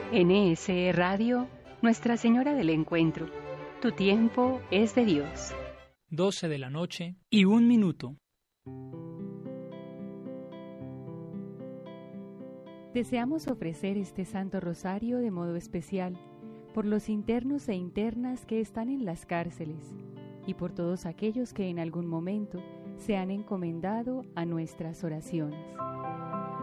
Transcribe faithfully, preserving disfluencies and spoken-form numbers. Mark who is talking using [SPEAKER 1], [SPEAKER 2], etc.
[SPEAKER 1] N S E Radio, Nuestra Señora del Encuentro. Tu tiempo es de Dios.
[SPEAKER 2] doce de la noche y un minuto.
[SPEAKER 3] Deseamos ofrecer este Santo Rosario de modo especial por los internos e internas que están en las cárceles y por todos aquellos que en algún momento se han encomendado a nuestras oraciones.